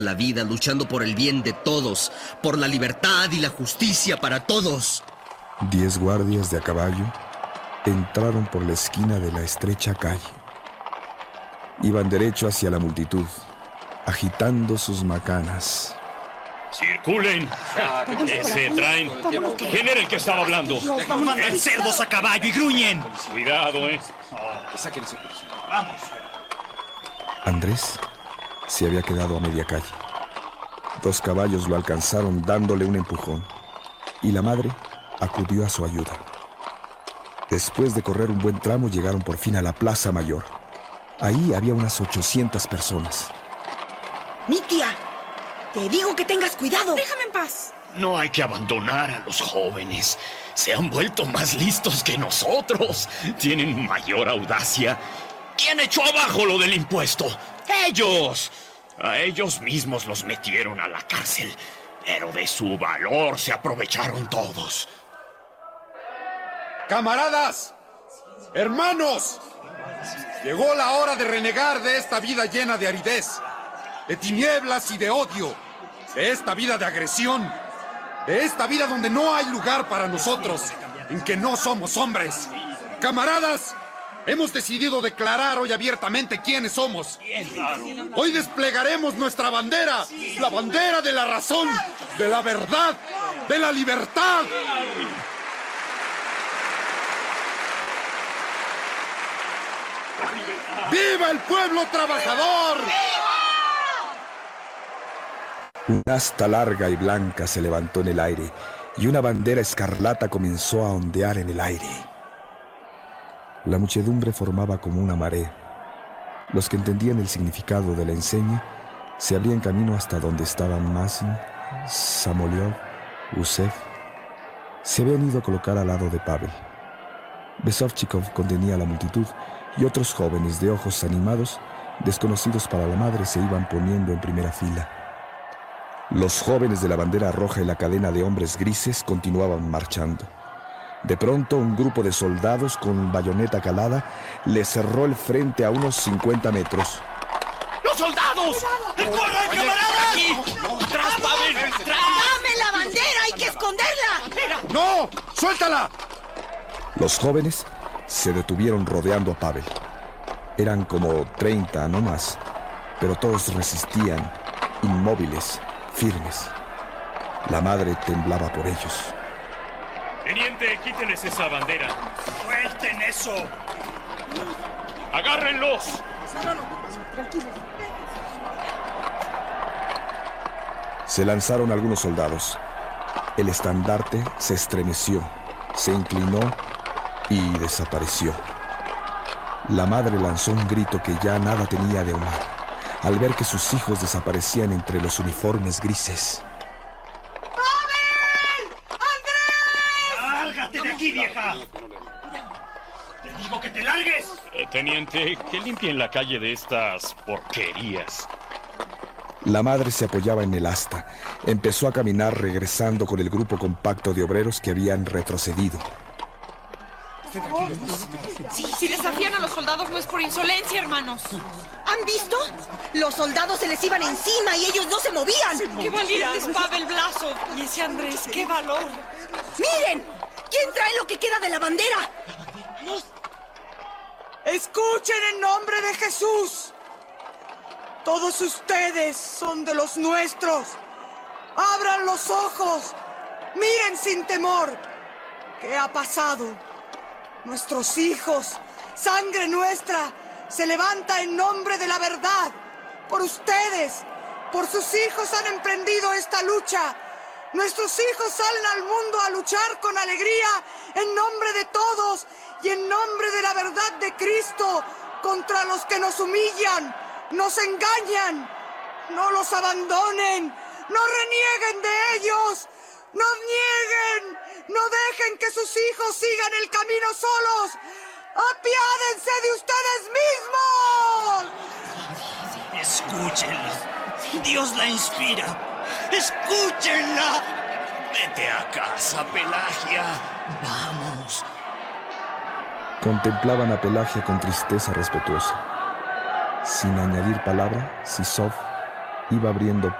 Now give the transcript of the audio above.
la vida luchando por el bien de todos, por la libertad y la justicia para todos. 10 guardias de a caballo entraron por la esquina de la estrecha calle. Iban derecho hacia la multitud, agitando sus macanas. ¡Circulen! Se traen. ¿Quién era el que estaba hablando? ¡Cerdos a caballo y gruñen! Cuidado, Vamos. Andrés se había quedado a media calle. 2 caballos lo alcanzaron dándole un empujón, y la madre acudió a su ayuda. Después de correr un buen tramo, llegaron por fin a la Plaza Mayor. Ahí había unas 800 personas. ¡Mi tía! ¡Te digo que tengas cuidado! ¡Déjame en paz! No hay que abandonar a los jóvenes. Se han vuelto más listos que nosotros. Tienen mayor audacia. ¿Quién echó abajo lo del impuesto? ¡Ellos! A ellos mismos los metieron a la cárcel. Pero de su valor se aprovecharon todos. ¡Camaradas! ¡Hermanos! Llegó la hora de renegar de esta vida llena de aridez, de tinieblas y de odio, de esta vida de agresión, de esta vida donde no hay lugar para nosotros, en que no somos hombres. ¡Camaradas! Hemos decidido declarar hoy abiertamente quiénes somos. Hoy desplegaremos nuestra bandera, la bandera de la razón, de la verdad, de la libertad. ¡Viva el pueblo trabajador! Una asta larga y blanca se levantó en el aire, y una bandera escarlata comenzó a ondear en el aire. La muchedumbre formaba como una marea. Los que entendían el significado de la enseña se abrían camino hasta donde estaban Masin, Samoleov, Usef. Se habían ido a colocar al lado de Pavel. Besovchikov contenía a la multitud, y otros jóvenes de ojos animados, desconocidos para la madre, se iban poniendo en primera fila. Los jóvenes de la bandera roja y la cadena de hombres grises continuaban marchando. De pronto, un grupo de soldados con bayoneta calada le cerró el frente a unos 50 metros. ¡Los soldados! ¡Corran, camaradas! ¡Aquí! ¡Tras, Pavel! ¡Tras! ¡Dame la bandera! ¡Hay que esconderla! ¡No! ¡Suéltala! Los jóvenes se detuvieron rodeando a Pavel. Eran como 30, no más, pero todos resistían, inmóviles, firmes. La madre temblaba por ellos. Teniente, quítenles esa bandera. ¡Suelten eso! ¡Agárrenlos! Se lanzaron algunos soldados. El estandarte se estremeció, se inclinó y desapareció. La madre lanzó un grito que ya nada tenía de humano, al ver que sus hijos desaparecían entre los uniformes grises. ¡Lárgate de aquí, vieja! ¡Te digo que te largues! Teniente, que limpien la calle de estas porquerías. La madre se apoyaba en el asta. Empezó a caminar regresando con el grupo compacto de obreros que habían retrocedido. Si desafían a los soldados no es por insolencia, hermanos. ¿Han visto? Los soldados se les iban encima y ellos no se movían. ¡Qué valiente es Pavel Blasov! Y ese Andrés, ¡qué valor! ¡Miren! ¿Quién trae lo que queda de la bandera? ¡Escuchen en nombre de Jesús! Todos ustedes son de los nuestros. ¡Abran los ojos! ¡Miren sin temor! ¿Qué ha pasado? Nuestros hijos, sangre nuestra, se levanta en nombre de la verdad. Por ustedes, por sus hijos han emprendido esta lucha. Nuestros hijos salen al mundo a luchar con alegría en nombre de todos y en nombre de la verdad de Cristo contra los que nos humillan, nos engañan. No los abandonen, no renieguen de ellos, no nieguen, no dejen que sus hijos sigan el camino solos. ¡Apiádense de ustedes mismos! Escúchenla. Dios la inspira. ¡Escúchenla! Vete a casa, Pelagia. Vamos. Contemplaban a Pelagia con tristeza respetuosa. Sin añadir palabra, Sisov iba abriendo